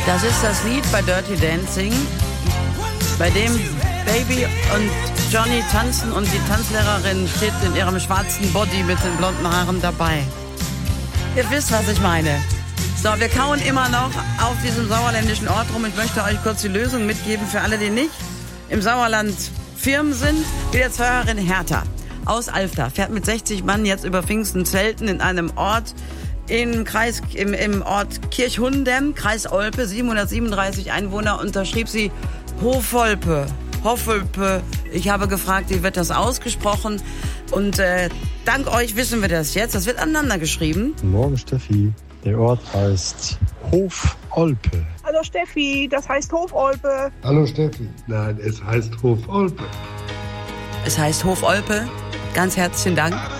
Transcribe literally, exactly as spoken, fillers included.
Das ist das Lied bei Dirty Dancing, bei dem Baby und Johnny tanzen und die Tanzlehrerin steht in ihrem schwarzen Body mit den blonden Haaren dabei. Ihr wisst, was ich meine. So, wir kauen immer noch auf diesem sauerländischen Ort rum. Ich möchte euch kurz die Lösung mitgeben für alle, die nicht im Sauerland Firmen sind. Wie der Hörerin Hertha aus Alfter fährt mit sechzig Mann jetzt über Pfingsten zelten in einem Ort im Kreis, im, im Ort Kirchhundem, Kreis Olpe, siebenhundertsiebenunddreißig Einwohner, unterschrieb sie Hofolpe. Hofolpe. Ich habe gefragt, wie wird das ausgesprochen? Und äh, dank euch wissen wir das jetzt. Das wird aneinander geschrieben. Guten Morgen, Steffi. Der Ort heißt Hofolpe. Hallo Steffi, das heißt Hofolpe. Hallo Steffi. Nein, es heißt Hofolpe. Es heißt Hofolpe. Ganz herzlichen Dank.